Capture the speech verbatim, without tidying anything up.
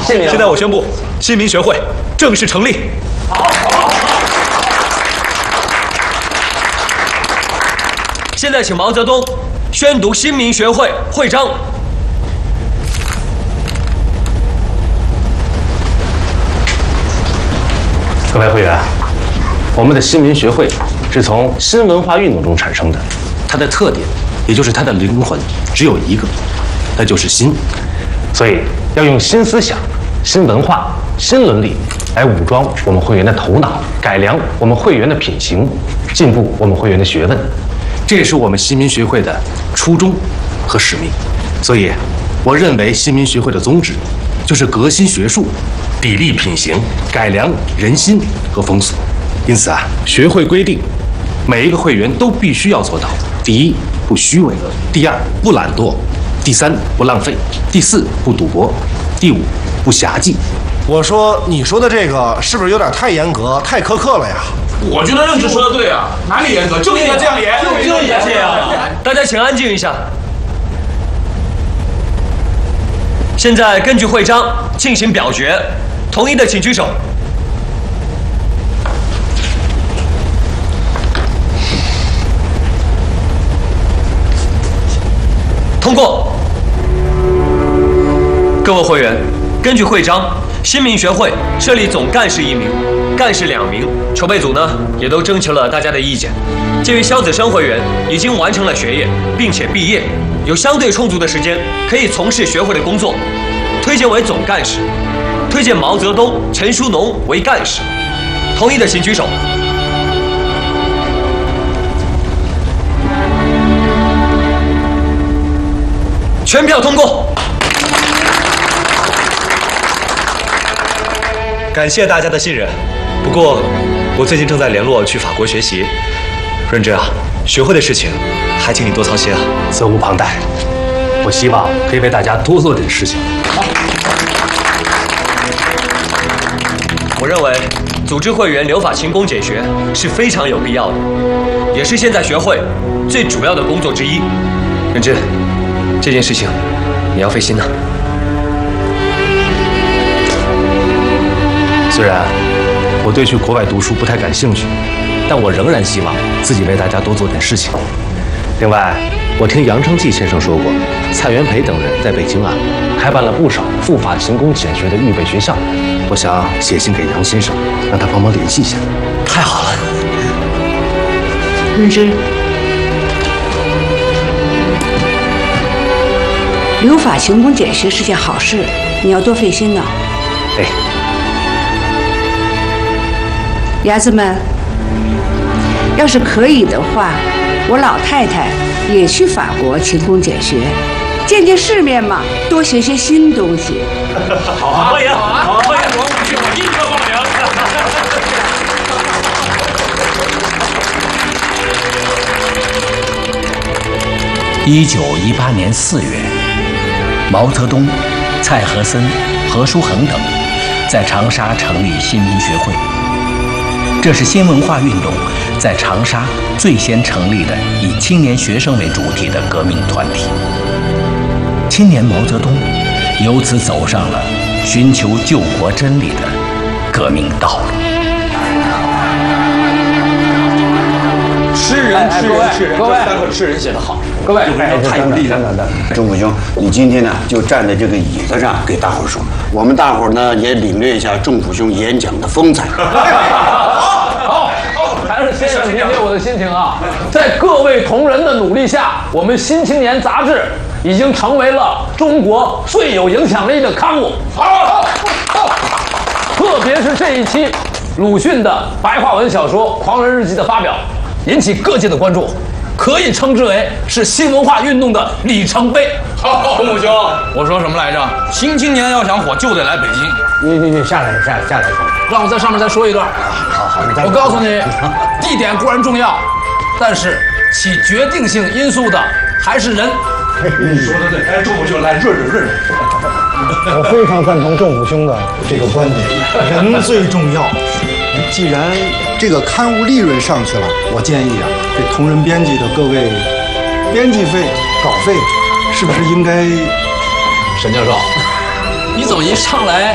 现在我宣布，新民学会正式成立。好。 现在请毛泽东宣读新民学会会章。 各位会员，我们的新民学会是从新文化运动中产生的，它的特点，也就是它的灵魂，只有一个，那就是新。所以要用新思想、新文化、新伦理来武装我们会员的头脑，改良我们会员的品行，进步我们会员的学问。这也是我们新民学会的初衷和使命。所以，我认为新民学会的宗旨就是革新学术，砥砺品行，改良人心和风俗。因此啊，学会规定，每一个会员都必须要做到：第一，不虚伪；第二，不懒惰；第三，不浪费；第四，不赌博；第五，不狭济。 我说，你说的这个是不是有点太严格、太苛刻了呀？ 我觉得任直说的对啊，哪里严格就应该这样严，就应该这样。 大家请安静一下。现在根据会章进行表决，同意的请举手。通过。各位会员，根据会章，新民学会设立总干事一名，干事两名。筹备组呢也都征求了大家的意见。鉴于肖子生会员已经完成了学业，并且毕业，有相对充足的时间可以从事学会的工作，推荐为总干事。推荐毛泽东、陈书农为干事。同意的请举手。全票通过。 感谢大家的信任。不过，我最近正在联络去法国学习。润之啊，学会的事情还请你多操心啊。 责无旁贷。我希望可以为大家多做点事情。 我认为，组织会员留法勤工俭学是非常有必要的，也是现在学会最主要的工作之一。润之，这件事情你要费心呐。 虽然我对去国外读书不太感兴趣，但我仍然希望自己为大家多做点事情。另外，我听杨承济先生说过，蔡元培等人在北京啊，开办了不少赴法勤工俭学的预备学校。我想写信给杨先生，让他帮忙联系一下。 太好了， 润之，留法勤工俭学是件好事，你要多费心呢。 哎。 伢子们，要是可以的话，我老太太也去法国勤工俭学，见见世面嘛，多学些新东西。 好啊，欢迎，好，欢迎我们去，我立刻报名。 一九一八年四月，毛泽东、蔡和森、何叔衡等在长沙成立新民学会。这是新文化运动在长沙最先成立的以青年学生为主体的革命团体。青年毛泽东由此走上了寻求救国真理的革命道路。 诗人，诗人，诗人，各位，三个诗人写得好。各位，太有力了。 钟府兄，你今天呢就站在这个椅子上给大伙儿说，我们大伙儿呢也领略一下钟府兄演讲的风采。 好，还是先生理解我的心情啊！在各位同仁的努力下，我们《新青年》杂志已经成为了中国最有影响力的刊物。好，好，特别是这一期鲁迅的白话文小说《狂人日记》的发表，引起各界的关注，可以称之为是新文化运动的里程碑。 好，钟府兄，我说什么来着？新青年要想火，就得来北京。 你你你下来下来下来， 让我在上面再说一段。 好好， 我告诉你，地点固然重要，但是起决定性因素的还是人。 你说的对，哎，钟府兄来润润润润。 我非常赞同钟府兄的这个观点，人最重要。既然这个刊物利润上去了，我建议啊，这同仁编辑的各位，编辑费、稿费，是不是应该？ 沈教授，你怎么一上来